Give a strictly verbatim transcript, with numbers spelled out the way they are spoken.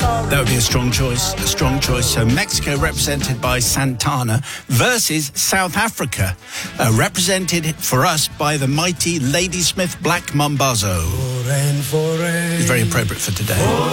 That would be a strong choice, a strong choice. So Mexico represented by Santana versus South Africa, uh, represented for us by the mighty Ladysmith Black Mambazo. It's very appropriate for today.